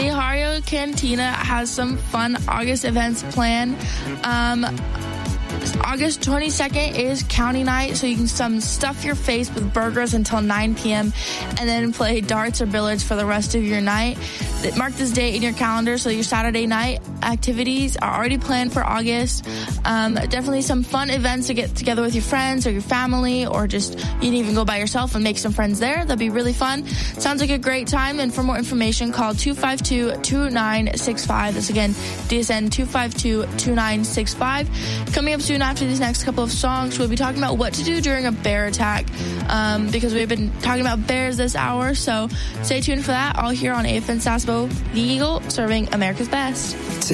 the Hario Cantina has some fun August events planned. August 22nd is county night, so you can stuff your face with burgers until 9 p.m. and then play darts or billiards for the rest of your night. Mark this date in your calendar so your Saturday night activities are already planned for August. Definitely some fun events to get together with your friends or your family, or just you can even go by yourself and make some friends there. That'd be really fun. Sounds like a great time, and for more information, call 252-2965. That's again, DSN 252-2965. Coming up soon after these next couple of songs, we'll be talking about what to do during a bear attack, because we've been talking about bears this hour, so stay tuned for that, all here on AFN Sasebo, the Eagle, serving America's best.